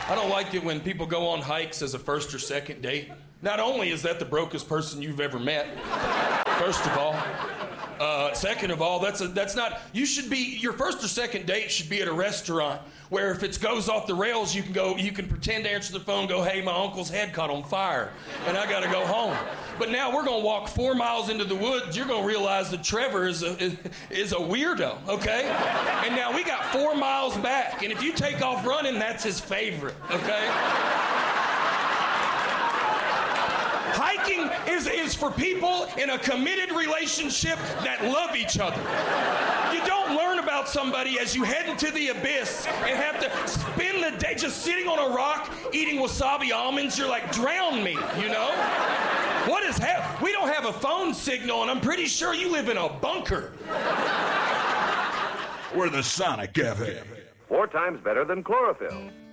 I don't like it when people go on hikes as a first or second date. Not only is that the brokest person you've ever met, first of all. Second of all, that's not, your first or second date should be at a restaurant where if it goes off the rails, you can pretend to answer the phone, go, hey, my uncle's head caught on fire, and I gotta go home. But now we're gonna walk 4 miles into the woods, you're gonna realize that Trevor is a weirdo, okay? And now we got 4 miles back, and if you take off running, that's his favorite, okay? Hiking is for people in a committed relationship that love each other. You don't learn about somebody as you head into the abyss and have to spend the day just sitting on a rock eating wasabi almonds. You're like, drown me, you know? What is hell? We don't have a phone signal, and I'm pretty sure you live in a bunker. We're the Sonic Cafe. 4 times better than chlorophyll.